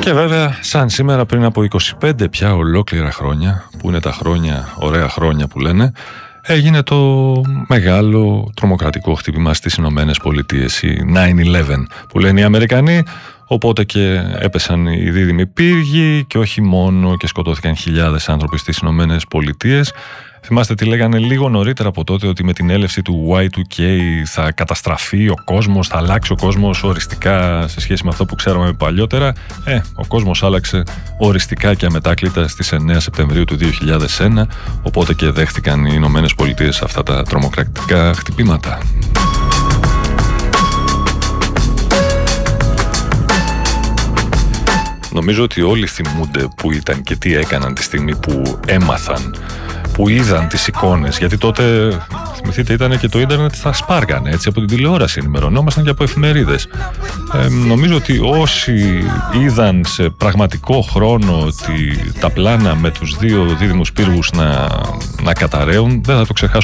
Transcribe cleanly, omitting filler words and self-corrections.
Και βέβαια, σαν σήμερα πριν από 25 πια ολόκληρα χρόνια, που είναι τα χρόνια, ωραία χρόνια που λένε, έγινε το μεγάλο τρομοκρατικό χτύπημα στις Ηνωμένες Πολιτείες, η 9/11 που λένε οι Αμερικανοί. Οπότε και έπεσαν οι δίδυμοι πύργοι και όχι μόνο, και σκοτώθηκαν χιλιάδες άνθρωποι στις Ηνωμένες Πολιτείες. Θυμάστε τι λέγανε λίγο νωρίτερα από τότε, ότι με την έλευση του Y2K θα καταστραφεί ο κόσμος, θα αλλάξει ο κόσμος οριστικά σε σχέση με αυτό που ξέραμε παλιότερα. Ο κόσμος άλλαξε οριστικά και αμετάκλητα στις 9 Σεπτεμβρίου του 2001, οπότε και δέχτηκαν οι Ηνωμένες Πολιτείες αυτά τα τρομοκρατικά χτυπήματα. Νομίζω ότι όλοι θυμούνται που ήταν και τι έκαναν τη στιγμή που έμαθαν, που είδαν τις εικόνες, γιατί τότε, θυμηθείτε, ήταν και το ίντερνετ θα σπάργανε, έτσι, από την τηλεόραση ενημερωνόμασταν και από εφημερίδες. Νομίζω ότι όσοι είδαν σε πραγματικό χρόνο ότι τα πλάνα με τους δύο δίδυμους πύργους να καταραίουν, δεν θα το ξεχάσουν